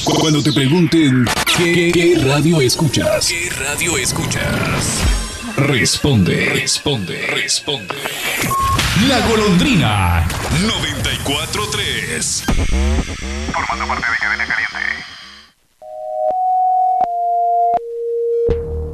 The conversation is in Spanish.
Cuando te pregunten ¿qué radio escuchas? ¿Qué radio escuchas? Responde. La Golondrina 94.3. Formando parte de Cadena Caliente.